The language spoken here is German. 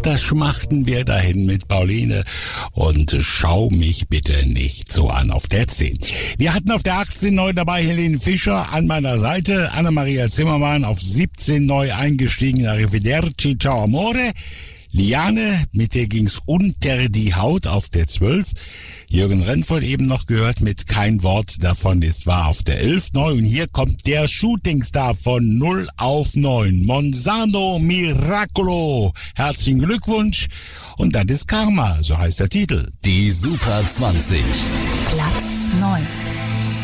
da schmachten wir dahin mit Pauline und schau mich bitte nicht so an auf der 10. Wir hatten auf der 18 neu dabei Helene Fischer an meiner Seite, Anna-Maria Zimmermann auf 17 neu eingestiegen, Arrivederci, Ciao Amore. Liane, mit der ging's unter die Haut auf der 12. Jürgen Rennvoll eben noch gehört mit Kein Wort davon ist wahr auf der 11 neu. Und hier kommt der Shootingstar von 0 auf 9. Monsanto Miracolo. Herzlichen Glückwunsch. Und das ist Karma, so heißt der Titel. Die Super 20. Platz 9.